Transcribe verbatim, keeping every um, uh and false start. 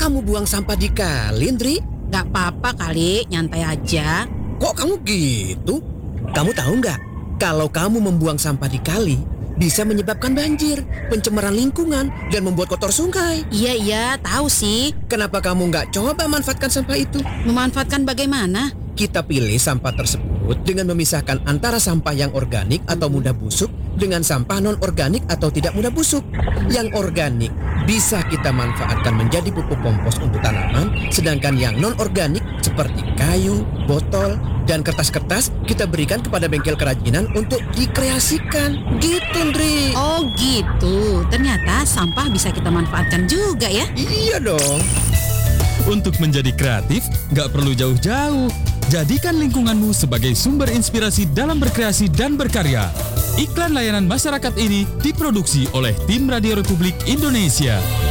kamu buang sampah di kali, Ndri? Gak apa-apa kali, nyantai aja. Kok kamu gitu? Kamu tahu nggak? Kalau kamu membuang sampah di kali, bisa menyebabkan banjir, pencemaran lingkungan, dan membuat kotor sungai. Iya, iya, tahu sih. Kenapa kamu nggak coba manfaatkan sampah itu? Memanfaatkan bagaimana? Kita pilih sampah tersebut dengan memisahkan antara sampah yang organik atau mudah busuk dengan sampah non-organik atau tidak mudah busuk. Yang organik bisa kita manfaatkan menjadi pupuk kompos untuk tanaman, sedangkan yang non-organik seperti kayu, botol, dan kertas-kertas kita berikan kepada bengkel kerajinan untuk dikreasikan. Gitu, Ndri. Oh gitu, ternyata sampah bisa kita manfaatkan juga ya? Iya dong. Untuk menjadi kreatif, nggak perlu jauh-jauh. Jadikan lingkunganmu sebagai sumber inspirasi dalam berkreasi dan berkarya. Iklan layanan masyarakat ini diproduksi oleh Tim Radio Republik Indonesia.